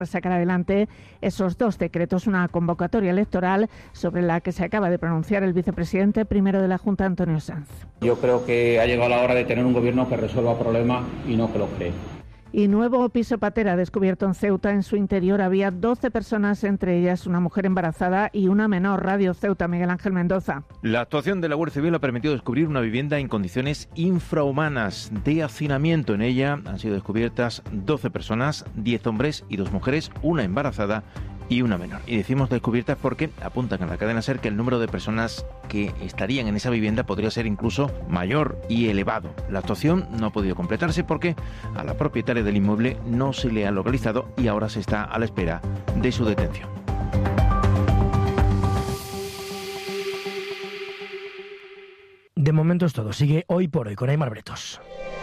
sacar adelante esos 2 decretos, una convocatoria electoral sobre la que se acaba de pronunciar el vicepresidente primero de la Junta, Antonio Sanz. Yo creo que ha llegado la hora de tener un gobierno que resuelva problemas y no que los cree. Y nuevo piso patera descubierto en Ceuta. En su interior había 12 personas, entre ellas una mujer embarazada y una menor. Radio Ceuta, Miguel Ángel Mendoza. La actuación de la Guardia Civil ha permitido descubrir una vivienda en condiciones infrahumanas de hacinamiento. En ella han sido descubiertas 12 personas, 10 hombres y 2 mujeres, una embarazada y una menor. Y decimos descubiertas porque apuntan a la cadena SER que el número de personas que estarían en esa vivienda podría ser incluso mayor y elevado. La actuación no ha podido completarse porque a la propietaria del inmueble no se le ha localizado y ahora se está a la espera de su detención. De momento es todo. Sigue Hoy por Hoy con Aymar Bretos.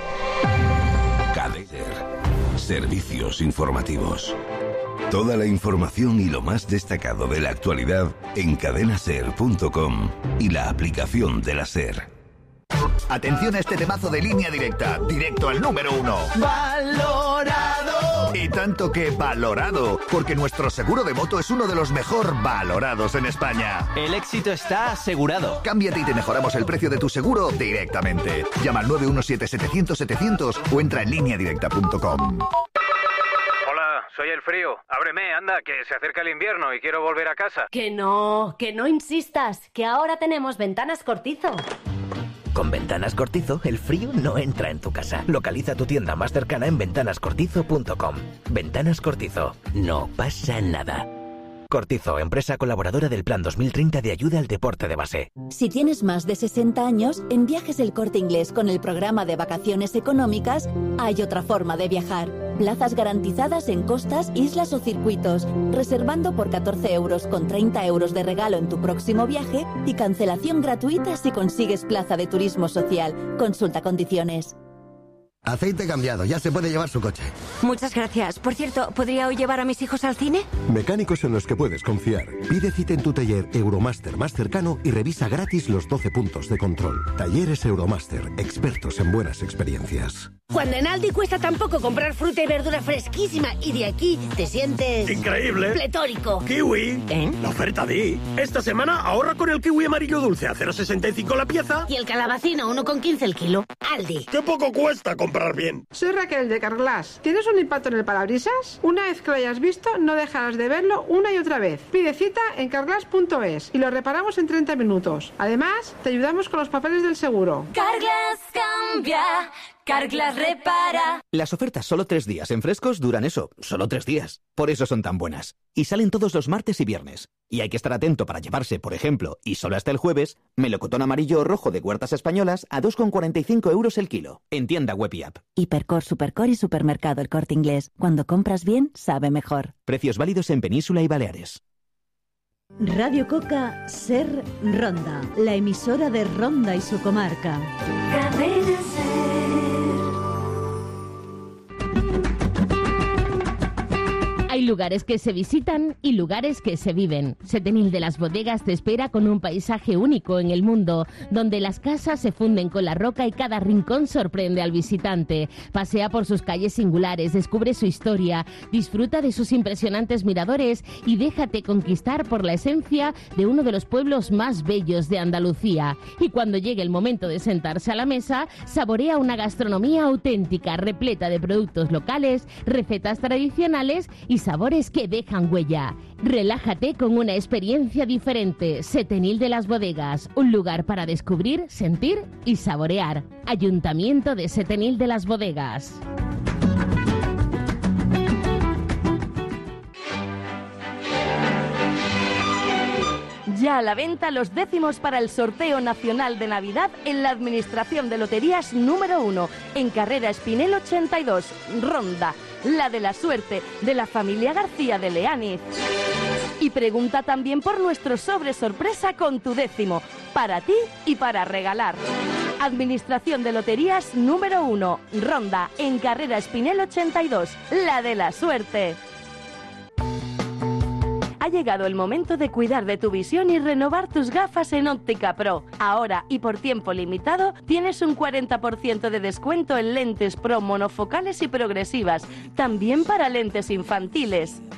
Cadeler. Servicios informativos. Toda la información y lo más destacado de la actualidad en cadenaser.com y la aplicación de la SER. Atención a este temazo de Línea Directa, directo al número 1. ¡Valorado! Y tanto que valorado, porque nuestro seguro de moto es uno de los mejor valorados en España. El éxito está asegurado. Cámbiate y te mejoramos el precio de tu seguro directamente. Llama al 917-700-700 o entra en lineadirecta.com. Soy el frío. Ábreme, anda, que se acerca el invierno y quiero volver a casa. Que no insistas, que ahora tenemos Ventanas Cortizo. Con Ventanas Cortizo, el frío no entra en tu casa. Localiza tu tienda más cercana en ventanascortizo.com. Ventanas Cortizo. No pasa nada. Cortizo, empresa colaboradora del Plan 2030 de ayuda al deporte de base. Si tienes más de 60 años, en Viajes El Corte Inglés con el programa de vacaciones económicas, hay otra forma de viajar. Plazas garantizadas en costas, islas o circuitos, reservando por 14 euros con 30 euros de regalo en tu próximo viaje y cancelación gratuita si consigues plaza de turismo social. Consulta condiciones. Aceite cambiado, ya se puede llevar su coche. Muchas gracias. Por cierto, ¿podría hoy llevar a mis hijos al cine? Mecánicos en los que puedes confiar. Pide cita en tu taller Euromaster más cercano y revisa gratis los 12 puntos de control. Talleres Euromaster, expertos en buenas experiencias. Cuando en Aldi cuesta tan poco comprar fruta y verdura fresquísima y de aquí te sientes... ¡increíble! ¡Pletórico! ¡Kiwi! La oferta di. Esta semana ahorra con el kiwi amarillo dulce a 0,65 la pieza. Y el calabacín a 1,15 el kilo. Aldi. ¡Qué poco cuesta comprar bien! Soy Raquel de Carglass. ¿Tienes un impacto en el parabrisas? Una vez que lo hayas visto, no dejarás de verlo una y otra vez. Pide cita en carglass.es y lo reparamos en 30 minutos. Además, te ayudamos con los papeles del seguro. Carglass cambia. Carglass repara. Las ofertas solo 3 días en Frescos duran eso, solo 3 días. Por eso son tan buenas. Y salen todos los martes y viernes. Y hay que estar atento para llevarse, por ejemplo, y solo hasta el jueves, melocotón amarillo o rojo de Huertas Españolas a 2,45 euros el kilo. En tienda web y app. Hipercor, Supercor y Supermercado El Corte Inglés. Cuando compras bien, sabe mejor. Precios válidos en Península y Baleares. Radio Coca, Ser Ronda, la emisora de Ronda y su comarca. Cadena Ser. Hay lugares que se visitan y lugares que se viven. Setenil de las Bodegas te espera con un paisaje único en el mundo, donde las casas se funden con la roca y cada rincón sorprende al visitante. Pasea por sus calles singulares, descubre su historia, disfruta de sus impresionantes miradores y déjate conquistar por la esencia de uno de los pueblos más bellos de Andalucía. Y cuando llegue el momento de sentarse a la mesa, saborea una gastronomía auténtica, repleta de productos locales, recetas tradicionales y sabores que dejan huella. Relájate con una experiencia diferente. Setenil de las Bodegas, un lugar para descubrir, sentir y saborear. Ayuntamiento de Setenil de las Bodegas. Ya a la venta los décimos para el sorteo nacional de Navidad en la Administración de Loterías número 1, en Carrera Espinel 82, Ronda, la de la suerte, de la familia García de Leániz. Y pregunta también por nuestro sobre sorpresa con tu décimo, para ti y para regalar. Administración de Loterías número 1, Ronda, en Carrera Espinel 82, la de la suerte. Ha llegado el momento de cuidar de tu visión y renovar tus gafas en Óptica Pro. Ahora y por tiempo limitado tienes un 40% de descuento en lentes Pro monofocales y progresivas, también para lentes infantiles.